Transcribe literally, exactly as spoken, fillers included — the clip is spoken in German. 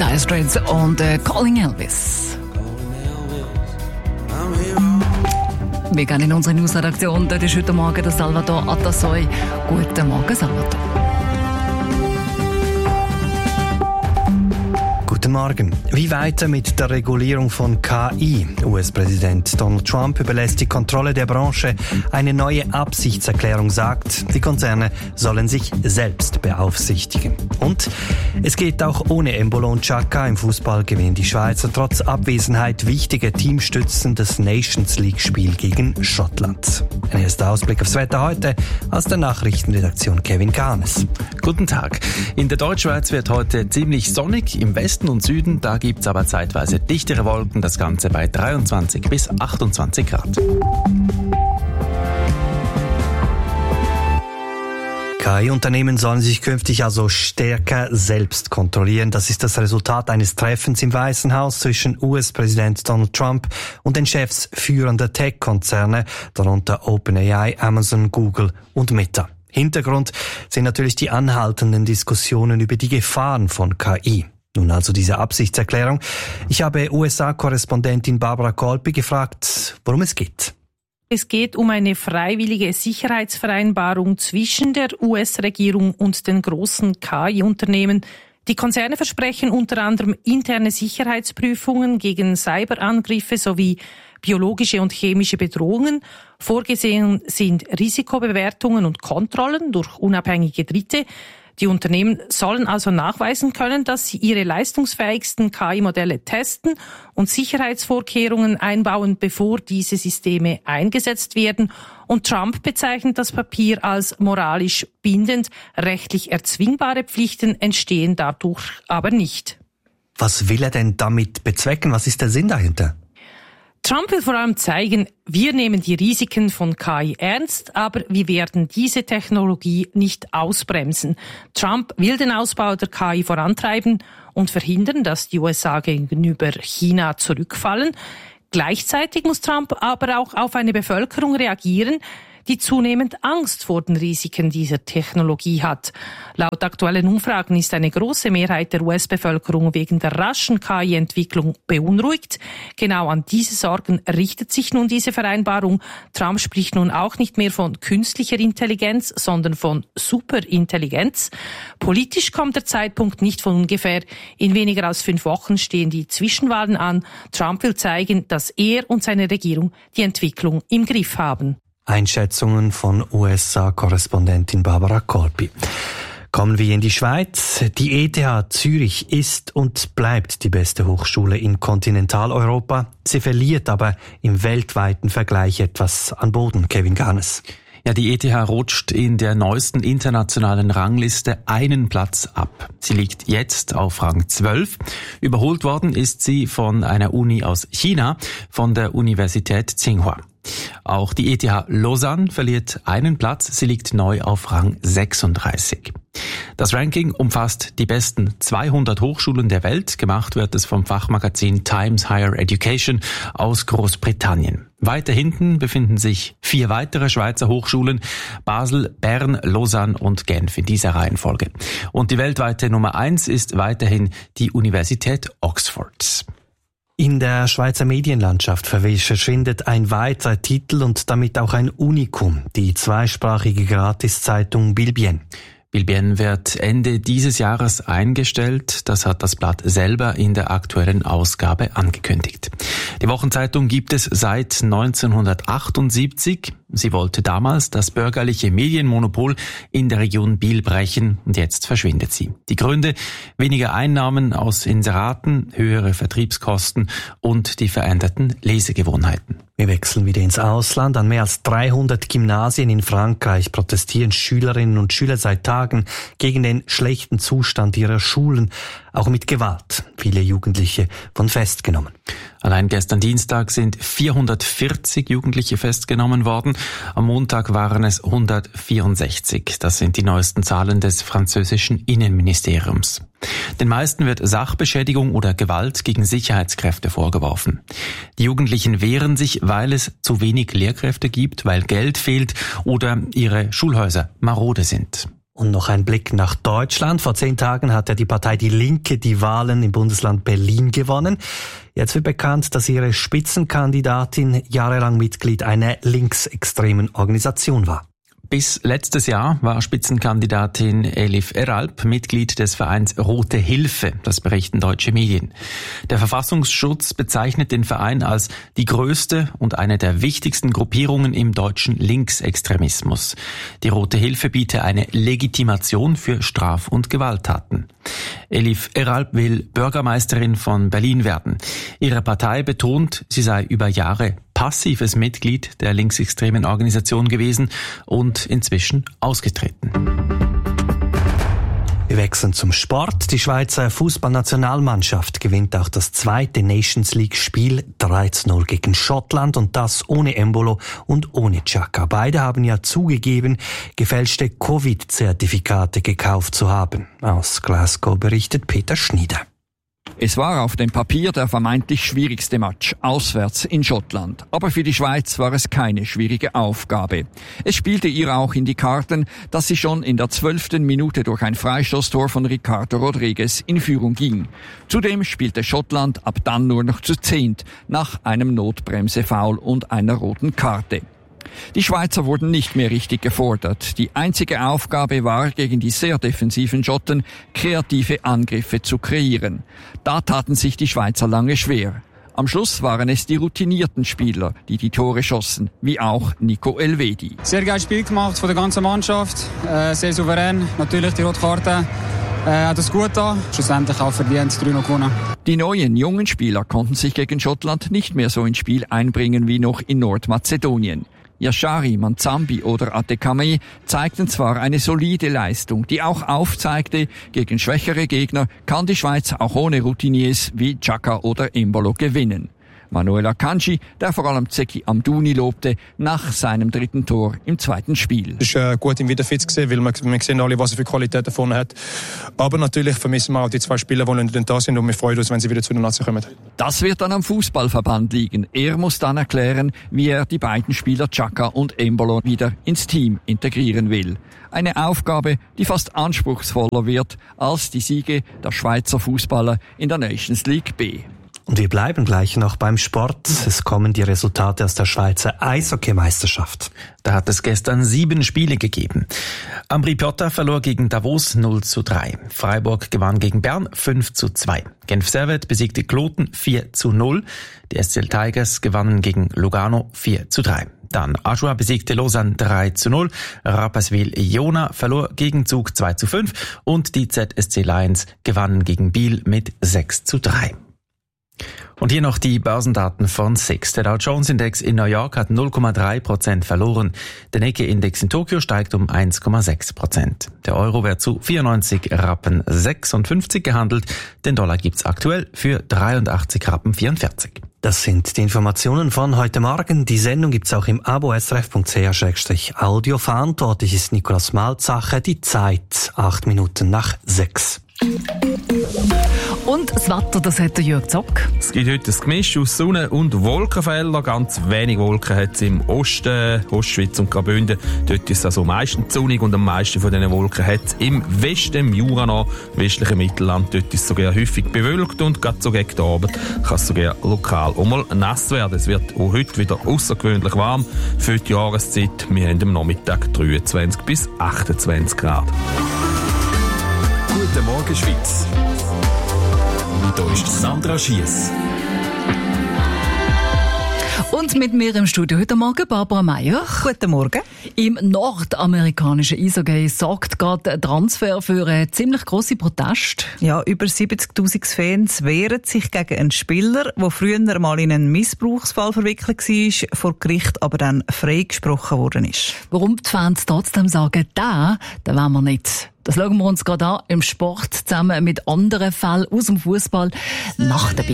Dire Straits und äh, Calling Elvis. Wir gehen in unsere Newsredaktion. Dort ist heute Morgen der Salvador Atasoy. Guten Morgen, Salvador. Guten Morgen. Wie weiter mit der Regulierung von K I? U S-Präsident Donald Trump überlässt die Kontrolle der Branche. Eine neue Absichtserklärung sagt, die Konzerne sollen sich selbst beaufsichtigen. Und es geht auch ohne Embolo und Xhaka. Im Fußball gewinnen die Schweizer trotz Abwesenheit wichtige Teamstützen das Nations League-Spiel gegen Schottland. Ein erster Ausblick aufs Wetter heute aus der Nachrichtenredaktion Kevin Kahnes. Guten Tag. In der Deutschschweiz wird heute ziemlich sonnig. Im Westen und Süden, da gibt's aber zeitweise dichtere Wolken, das Ganze bei dreiundzwanzig bis achtundzwanzig Grad. K I-Unternehmen sollen sich künftig also stärker selbst kontrollieren. Das ist das Resultat eines Treffens im Weißen Haus zwischen U S-Präsident Donald Trump und den Chefs führender Tech-Konzerne, darunter OpenAI, Amazon, Google und Meta. Hintergrund sind natürlich die anhaltenden Diskussionen über die Gefahren von K I. Nun also diese Absichtserklärung. Ich habe U S A-Korrespondentin Barbara Kolpi gefragt, worum es geht. Es geht um eine freiwillige Sicherheitsvereinbarung zwischen der U S-Regierung und den großen K I-Unternehmen. Die Konzerne versprechen unter anderem interne Sicherheitsprüfungen gegen Cyberangriffe sowie biologische und chemische Bedrohungen. Vorgesehen sind Risikobewertungen und Kontrollen durch unabhängige Dritte. Die Unternehmen sollen also nachweisen können, dass sie ihre leistungsfähigsten K I-Modelle testen und Sicherheitsvorkehrungen einbauen, bevor diese Systeme eingesetzt werden. Und Trump bezeichnet das Papier als moralisch bindend. Rechtlich erzwingbare Pflichten entstehen dadurch aber nicht. Was will er denn damit bezwecken? Was ist der Sinn dahinter? Trump will vor allem zeigen, wir nehmen die Risiken von K I ernst, aber wir werden diese Technologie nicht ausbremsen. Trump will den Ausbau der K I vorantreiben und verhindern, dass die U S A gegenüber China zurückfallen. Gleichzeitig muss Trump aber auch auf eine Bevölkerung reagieren, die zunehmend Angst vor den Risiken dieser Technologie hat. Laut aktuellen Umfragen ist eine große Mehrheit der U S-Bevölkerung wegen der raschen K I-Entwicklung beunruhigt. Genau an diese Sorgen richtet sich nun diese Vereinbarung. Trump spricht nun auch nicht mehr von künstlicher Intelligenz, sondern von Superintelligenz. Politisch kommt der Zeitpunkt nicht von ungefähr. In weniger als fünf Wochen stehen die Zwischenwahlen an. Trump will zeigen, dass er und seine Regierung die Entwicklung im Griff haben. Einschätzungen von U S A-Korrespondentin Barbara Kolpi. Kommen wir in die Schweiz. Die E T H Zürich ist und bleibt die beste Hochschule in Kontinentaleuropa. Sie verliert aber im weltweiten Vergleich etwas an Boden. Kevin Garnes. Ja, die E T H rutscht in der neuesten internationalen Rangliste einen Platz ab. Sie liegt jetzt auf Rang zwölf. Überholt worden ist sie von einer Uni aus China, von der Universität Tsinghua. Auch die E T H Lausanne verliert einen Platz, sie liegt neu auf Rang sechsunddreißig. Das Ranking umfasst die besten zweihundert Hochschulen der Welt. Gemacht wird es vom Fachmagazin Times Higher Education aus Großbritannien. Weiter hinten befinden sich vier weitere Schweizer Hochschulen, Basel, Bern, Lausanne und Genf in dieser Reihenfolge. Und die weltweite Nummer eins ist weiterhin die Universität Oxford. In der Schweizer Medienlandschaft verschwindet ein weiterer Titel und damit auch ein Unikum, die zweisprachige Gratiszeitung Bilbien. Bilbien wird Ende dieses Jahres eingestellt. Das hat das Blatt selber in der aktuellen Ausgabe angekündigt. Die Wochenzeitung gibt es seit neunzehnhundertachtundsiebzig. Sie wollte damals das bürgerliche Medienmonopol in der Region Biel brechen und jetzt verschwindet sie. Die Gründe: weniger Einnahmen aus Inseraten, höhere Vertriebskosten und die veränderten Lesegewohnheiten. Wir wechseln wieder ins Ausland. An mehr als dreihundert Gymnasien in Frankreich protestieren Schülerinnen und Schüler seit Tagen gegen den schlechten Zustand ihrer Schulen, auch mit Gewalt. Viele Jugendliche wurden festgenommen. Allein gestern Dienstag sind vierhundertvierzig Jugendliche festgenommen worden. Am Montag waren es hundertvierundsechzig. Das sind die neuesten Zahlen des französischen Innenministeriums. Den meisten wird Sachbeschädigung oder Gewalt gegen Sicherheitskräfte vorgeworfen. Die Jugendlichen wehren sich, weil es zu wenig Lehrkräfte gibt, weil Geld fehlt oder ihre Schulhäuser marode sind. Und noch ein Blick nach Deutschland. Vor zehn Tagen hat ja die Partei Die Linke die Wahlen im Bundesland Berlin gewonnen. Jetzt wird bekannt, dass ihre Spitzenkandidatin jahrelang Mitglied einer linksextremen Organisation war. Bis letztes Jahr war Spitzenkandidatin Elif Eralp Mitglied des Vereins Rote Hilfe, das berichten deutsche Medien. Der Verfassungsschutz bezeichnet den Verein als die größte und eine der wichtigsten Gruppierungen im deutschen Linksextremismus. Die Rote Hilfe biete eine Legitimation für Straf- und Gewalttaten. Elif Eralp will Bürgermeisterin von Berlin werden. Ihre Partei betont, sie sei über Jahre passives Mitglied der linksextremen Organisation gewesen und inzwischen ausgetreten. Wir wechseln zum Sport. Die Schweizer Fußballnationalmannschaft gewinnt auch das zweite Nations League-Spiel drei zu null gegen Schottland und das ohne Embolo und ohne Xhaka. Beide haben ja zugegeben, gefälschte Covid-Zertifikate gekauft zu haben. Aus Glasgow berichtet Peter Schnieder. Es war auf dem Papier der vermeintlich schwierigste Match, auswärts in Schottland. Aber für die Schweiz war es keine schwierige Aufgabe. Es spielte ihr auch in die Karten, dass sie schon in der zwölften Minute durch ein Freistoßtor von Ricardo Rodriguez in Führung ging. Zudem spielte Schottland ab dann nur noch zu zehnt, nach einem Notbremse-Foul und einer roten Karte. Die Schweizer wurden nicht mehr richtig gefordert. Die einzige Aufgabe war, gegen die sehr defensiven Schotten kreative Angriffe zu kreieren. Da taten sich die Schweizer lange schwer. Am Schluss waren es die routinierten Spieler, die die Tore schossen, wie auch Nico Elvedi. Sehr geiles Spiel gemacht von der ganzen Mannschaft, äh, sehr souverän. Natürlich die rote Karte äh, hat es gut da. Schlussendlich auch verdient drei null gewonnen. Die neuen jungen Spieler konnten sich gegen Schottland nicht mehr so ins Spiel einbringen wie noch in Nordmazedonien. Yashari, Manzambi oder Atekame zeigten zwar eine solide Leistung, die auch aufzeigte, gegen schwächere Gegner kann die Schweiz auch ohne Routiniers wie Xhaka oder Embolo gewinnen. Manuel Akanji, der vor allem Zeki Amdouni lobte, nach seinem dritten Tor im zweiten Spiel. Es ist äh, gut, ihn wieder fit zu sehen, weil wir, wir sehen alle, was er für Qualität davon hat. Aber natürlich vermissen wir auch die zwei Spieler, die nicht da sind, und wir freuen uns, wenn sie wieder zu den Nazi kommen. Das wird dann am Fußballverband liegen. Er muss dann erklären, wie er die beiden Spieler Xhaka und Embolo wieder ins Team integrieren will. Eine Aufgabe, die fast anspruchsvoller wird als die Siege der Schweizer Fußballer in der Nations League B. Und wir bleiben gleich noch beim Sport. Es kommen die Resultate aus der Schweizer Eishockeymeisterschaft. Da hat es gestern sieben Spiele gegeben. Ambri Piotta verlor gegen Davos null zu drei. Freiburg gewann gegen Bern fünf zu zwei. Genf Servette besiegte Kloten vier zu null. Die S C L Tigers gewannen gegen Lugano vier zu drei. Dann Ajoie besiegte Lausanne drei zu null. Rapperswil-Jona verlor gegen Zug zwei zu fünf. Und die Z S C Lions gewannen gegen Biel mit sechs zu drei. Und hier noch die Börsendaten von S I X. Der Dow Jones Index in New York hat null Komma drei Prozent verloren. Der Nikkei Index in Tokio steigt um eins Komma sechs Prozent. Der Euro wird zu vierundneunzig Rappen sechsundfünfzig gehandelt. Den Dollar gibt's aktuell für dreiundachtzig Rappen vierundvierzig. Das sind die Informationen von heute Morgen. Die Sendung gibt's auch im Abo S R F Punkt C H Audio. Verantwortlich ist Nikolaus Malzacher. Die Zeit acht Minuten nach sechs. Und das Wetter, das hat der Jörg Zock. Es gibt heute ein Gemisch aus Sonne- und Wolkenfeldern. Ganz wenig Wolken hat es im Osten, Ostschweiz und Graubünden. Dort ist es also meistens sonnig und am meisten von diesen Wolken hat es im Westen, im Jura noch, westlichen Mittelland. Dort ist es sogar häufig bewölkt und gerade so gegen den Abend kann es sogar lokal auch mal nass werden. Es wird auch heute wieder außergewöhnlich warm für die Jahreszeit. Wir haben am Nachmittag dreiundzwanzig bis achtundzwanzig Grad. Guten Morgen, Schweiz. Hier ist Sandra Schiess. Und mit mir im Studio heute Morgen Barbara Meier. Guten Morgen. Im nordamerikanischen Eishockey sorgt gerade ein Transfer für einen ziemlich grossen Protest. Ja, über siebzigtausend Fans wehren sich gegen einen Spieler, der früher mal in einen Missbrauchsfall verwickelt war, vor Gericht aber dann freigesprochen worden ist. Warum die Fans trotzdem sagen, da, da wollen wir nicht. Das schauen wir uns gerade an im Sport zusammen mit anderen Fällen aus dem Fußball nach der